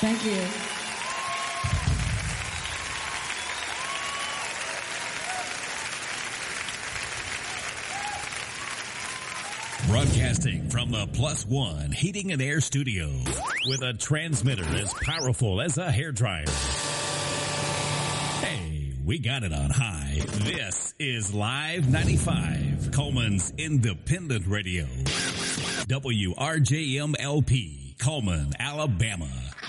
Thank you. Broadcasting from the Plus One Heating and Air Studio with a transmitter as powerful as a hairdryer. Hey, we got it on high. This is Live 95, Coleman's independent radio. WRJMLP, Coleman, Alabama.